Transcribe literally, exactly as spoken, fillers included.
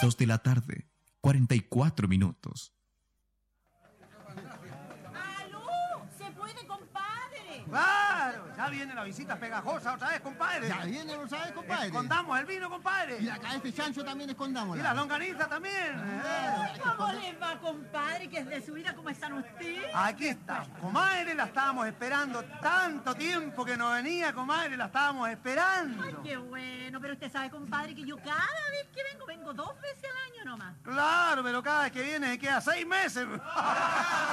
dos de la tarde, cuarenta y cuatro minutos. ¡Aló! ¡Se puede, compadre! ¡Claro! Ya viene la visita pegajosa otra vez, compadre. Ya viene, ¿lo sabes, compadre? Escondamos el vino, compadre. Y acá este chancho también escondámosla. Y las longanizas también. Eh. ¿Cómo les va, compadre? ¿Qué es de su vida? ¿Cómo están ustedes? Aquí está, comadre, la estábamos esperando tanto tiempo que no venía, comadre, la estábamos esperando. Ay, qué bueno, pero usted sabe, compadre, que yo cada vez que vengo, vengo dos veces al año nomás. Claro, pero cada vez que viene se queda seis meses.